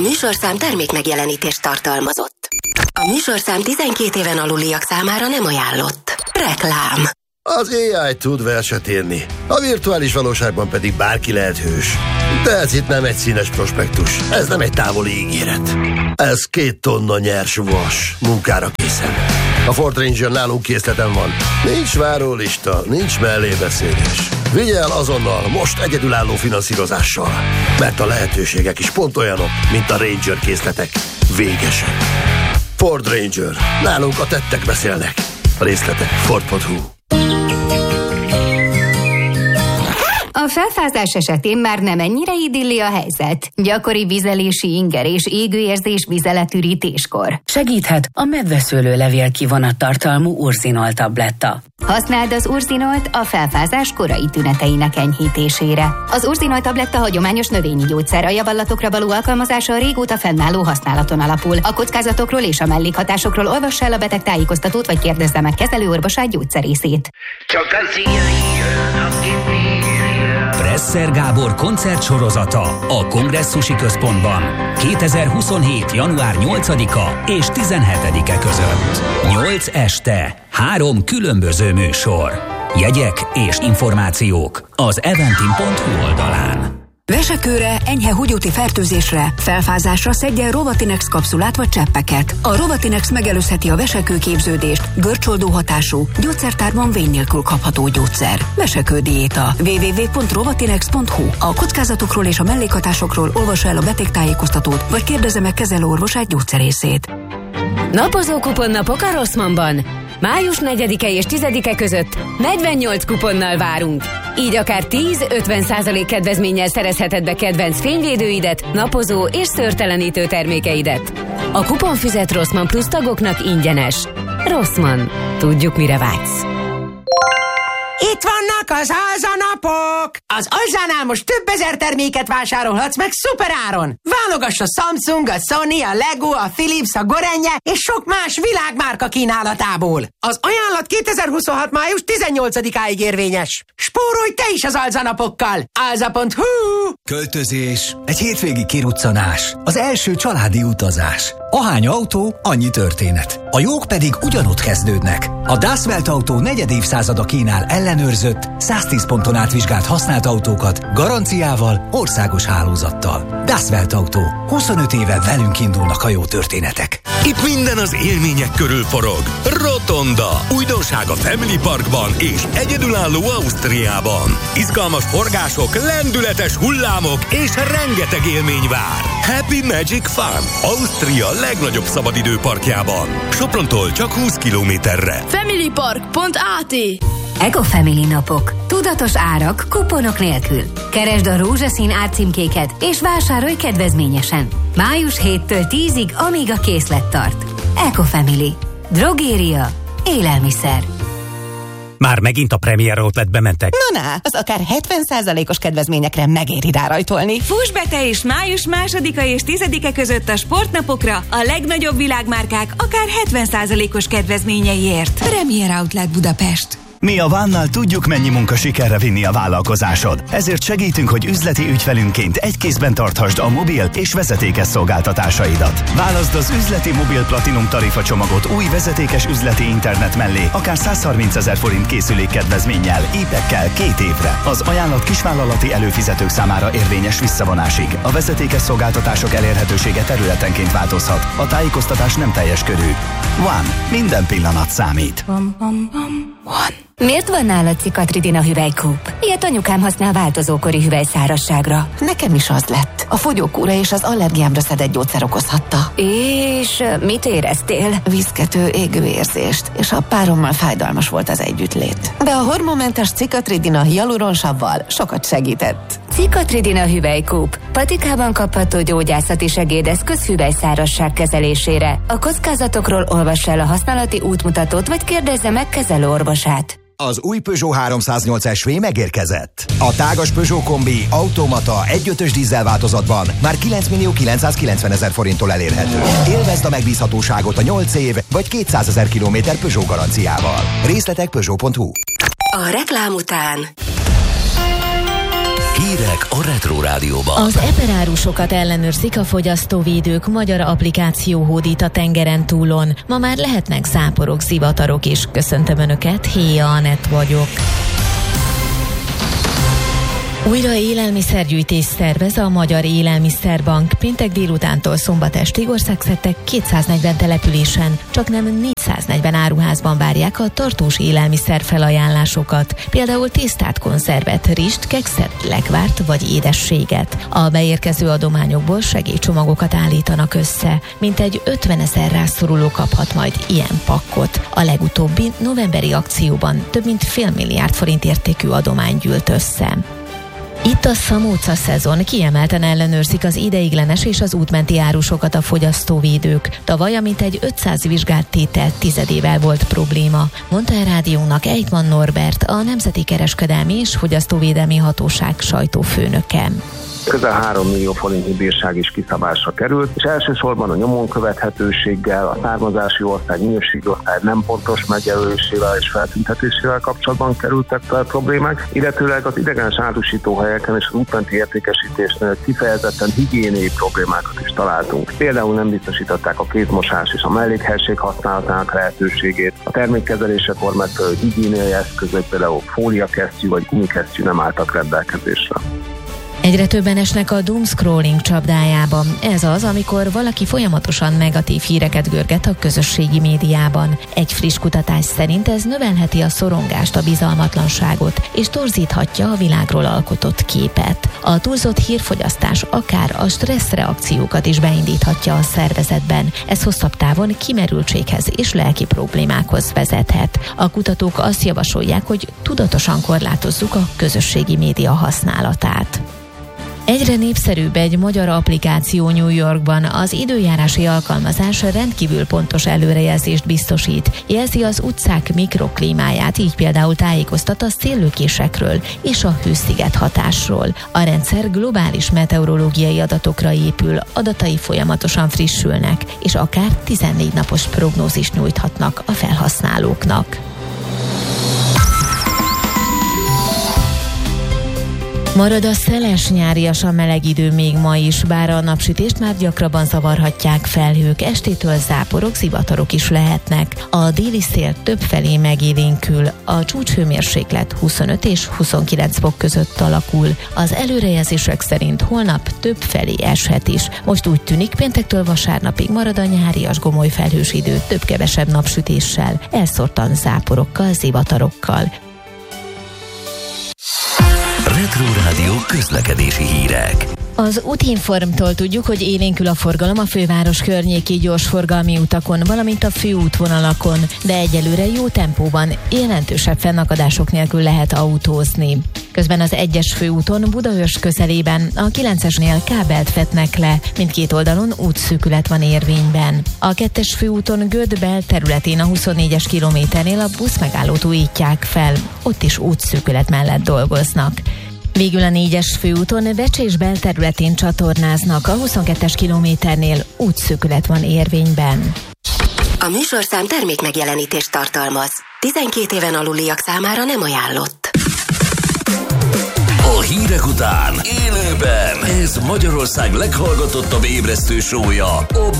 műsorszám termékmegjelenítést tartalmazott. A műsorszám 12 éven aluliak számára nem ajánlott. Reklám. Az AI tud verset írni, a virtuális valóságban pedig bárki lehet hős. De ez itt nem egy színes prospektus, ez nem egy távoli ígéret. Ez 2 tonna nyers vas, munkára készen. A Ford Ranger nálunk készleten van. Nincs várólista, nincs mellébeszélés. Vigye el azonnal, most egyedülálló finanszírozással. Mert a lehetőségek is pont olyanok, mint a Ranger készletek. Végesek. Ford Ranger. Nálunk a tettek beszélnek. A részletek Ford.hu. A felfázás esetén már nem ennyire idilli a helyzet. Gyakori vizelési inger és égőérzés vizeletürítéskor. Segíthet a medveszőlőlevél kivonattartalmú Urzinol tabletta. Használd az Urzinolt a felfázás korai tüneteinek enyhítésére. Az Urzinolt tabletta hagyományos növényi gyógyszer, a javallatokra való alkalmazása a régóta fennálló használaton alapul. A kockázatokról és a mellékhatásokról olvass el a beteg tájékoztatót, vagy kérdezze meg kezelőorvosát gyógyszerészét. Csak az ilyen, Presser Gábor koncertsorozata a Kongresszusi Központban 2027. január 8-a és 17-e között. 8 este, 3 különböző műsor. Jegyek és információk az eventim.hu oldalán. Vesekőre, enyhe húgyúti fertőzésre, felfázásra szedjen Rovatinex kapszulát vagy cseppeket. A Rovatinex megelőzheti a vesekőképződést, görcsoldó hatású, gyógyszertárban vény nélkül kapható gyógyszer. Vesekődiéta. www.rovatinex.hu. A kockázatokról és a mellékhatásokról olvassa el a betegtájékoztatót, vagy kérdezze meg kezelőorvosát gyógyszerészét. Napozó kuponnapok a Rossmannban. Május 4-e és 10-e között 48 kuponnal várunk. Így akár 10-50% kedvezménnyel szerezheted be kedvenc fényvédőidet, napozó és szőrtelenítő termékeidet. A kuponfüzet Rossmann Plus tagoknak ingyenes. Rossmann. Tudjuk, mire vágysz. Itt vannak az Alza-napok! Az Alzánál most több ezer terméket vásárolhatsz meg szuperáron! Válogass a Samsung, a Sony, a Lego, a Philips, a Gorenje és sok más világmárka kínálatából. Az ajánlat 2026. május 18-áig érvényes. Spórolj te is az Alza-napokkal! Alza.hu. Költözés, egy hétvégi kiruccanás, az első családi utazás. Ahány autó, annyi történet. A jók pedig ugyanott kezdődnek. A Das Welt Autó 4. évszázada kínál ellenőrzött, 110 ponton átvizsgált használt autókat, garanciával, országos hálózattal. Das Welt Autó. 25 éve velünk indulnak a jó történetek. Itt minden az élmények körül forog. Rotonda. Újdonság a Family Parkban és egyedülálló Ausztriában. Izgalmas forgások, lendületes hullámok és rengeteg élmény vár. Happy Magic Fun. Ausztria legnagyobb szabadidőparkjában. Soprontól csak 20 kilométerre. Familypark.at. Eco-Family napok. Tudatos árak, kuponok nélkül. Keresd a rózsaszín árcímkéket és vásárolj kedvezményesen. Május 7-től 10-ig, amíg a készlet tart. Eco-Family. Drogéria. Élelmiszer. Már megint a Premier Outletbe mentek? Na, az akár 70%-os kedvezményekre megéri rárajtolni. Fuss be te is május 2-a és 10-e között a sportnapokra a legnagyobb világmárkák akár 70%-os kedvezményeiért. Premier Outlet Budapest. Mi a Vánnal tudjuk, mennyi munka sikerre vinni a vállalkozásod. Ezért segítünk, hogy üzleti ügyfelünként egy kézben tarthasd a mobil és vezetékes szolgáltatásaidat. Válaszd az üzleti mobil platinum tarifa csomagot új vezetékes üzleti internet mellé, akár 130 000 forint készülék kedvezménnyel, épekkel 2 évre. Az ajánlat kisvállalati előfizetők számára érvényes visszavonásig. A vezetékes szolgáltatások elérhetősége területenként változhat. A tájékoztatás nem teljes körű. One. Minden pillanat számít. One. Miért van nálad Cikatridina hüvelykúp? Ilyet anyukám használ változókori hüvelyszárazságra. Nekem is az lett. A fogyókúra és az allergiámra szedett gyógyszer okozhatta. És mit éreztél? Viszkető, égő érzést, és a párommal fájdalmas volt az együttlét. De a hormonmentes Cikatridina hialuronsavval sokat segített. Cikatridina hüvelykúp. Patikában kapható gyógyászati segédeszköz hüvelyszárazság kezelésére. A kockázatokról olvass el a használati útmutatót, vagy kérdezze meg kezelőorvosát. Az új Peugeot 308 SV megérkezett. A tágas Peugeot kombi automata 1.5-ös dízel változatban már 9.990.000 forinttól elérhető. Élvezd a megbízhatóságot a 8 év vagy 200 000 kilométer Peugeot garanciával. Részletek Peugeot.hu. A reklám után Hírek a Retro Rádióban. Az eperárusokat ellenőrzik a fogyasztóvédők, magyar applikáció hódít a tengeren túlon. Ma már lehetnek záporok, zivatarok is. Köszöntöm Önöket, Héja Anett vagyok. Újra élelmiszergyűjtés szervez a Magyar Élelmiszerbank. Péntek délutántól szombat estig országszerte 240 településen, csaknem 440 áruházban várják a tartós élelmiszer felajánlásokat. Például tésztát, konzervet, rist, kekszet, lekvárt vagy édességet. A beérkező adományokból segélycsomagokat állítanak össze. Mintegy 50 000 rászoruló kaphat majd ilyen pakkot. A legutóbbi novemberi akcióban több mint $500 millió értékű adomány gyűlt össze. Itt a szamóca szezon, kiemelten ellenőrzik az ideiglenes és az útmenti árusokat a fogyasztóvédők. Tavaly mintegy 500 vizsgált tétel tizedével volt probléma, mondta a rádiónak Ejtman Norbert, a Nemzeti Kereskedelmi és Fogyasztóvédelmi Hatóság sajtófőnöke. Közel 3 millió forintnyi bírság is kiszabásra került, és elsősorban a nyomon követhetőséggel, a származási ország, minőségi ország nem pontos megjelölésével és feltüntetésével kapcsolatban kerültek fel problémák, illetőleg az idegenes árusítóhelyeken és az útmenti értékesítésnél kifejezetten higiéniai problémákat is találtunk. Például nem biztosították a kézmosás és a mellékhelység használatának lehetőségét, a termékkezelésekor megfelelő higiéniai eszközök, például fóliakesztyű vagy gumikesztyű nem álltak rendelkezésre. Egyre többen esnek a doomscrolling csapdájába. Ez az, amikor valaki folyamatosan negatív híreket görget a közösségi médiában. Egy friss kutatás szerint ez növelheti a szorongást, a bizalmatlanságot, és torzíthatja a világról alkotott képet. A túlzott hírfogyasztás akár a stresszreakciókat is beindíthatja a szervezetben. Ez hosszabb távon kimerültséghez és lelki problémákhoz vezethet. A kutatók azt javasolják, hogy tudatosan korlátozzuk a közösségi média használatát. Egyre népszerűbb egy magyar applikáció New Yorkban. Az időjárási alkalmazás rendkívül pontos előrejelzést biztosít. Jelzi az utcák mikroklímáját, így például tájékoztat a széllökésekről és a hősziget hatásról. A rendszer globális meteorológiai adatokra épül, adatai folyamatosan frissülnek, és akár 14 napos prognózist nyújthatnak a felhasználóknak. Marad a szeles, nyáriasan meleg idő még ma is, bár a napsütést már gyakrabban zavarhatják felhők, estétől záporok, zivatarok is lehetnek. A déli szél többfelé megélénkül, a csúcshőmérséklet 25 és 29 fok között alakul. Az előrejelzések szerint holnap többfelé eshet is. Most úgy tűnik, péntektől vasárnapig marad a nyárias gomoly felhős idő több-kevesebb napsütéssel, elszórtan záporokkal, zivatarokkal. Retro Rádió közlekedési hírek. Az Útinformtól tudjuk, hogy élénkül a forgalom a főváros környéki gyorsforgalmi utakon, valamint a főútvonalakon, de egyelőre jó tempóban, jelentősebb fennakadások nélkül lehet autózni. Közben az 1-es főúton Budaörs közelében a 9-esnél kábelt vetnek le, mindkét oldalon útszűkület van érvényben. A 2-es főúton Göd belterületén a 24-es kilométernél a buszmegállót újítják fel, ott is útszűkület mellett dolgoznak. Végül a 4-es főúton Vecsés belterületén csatornáznak, a 22-es kilométernél útszűkület van érvényben. A műsorszám termék megjelenítést tartalmaz. 12 éven aluliak számára nem ajánlott. A hírek után élőben ez Magyarország leghallgatottabb ébresztő show-ja, a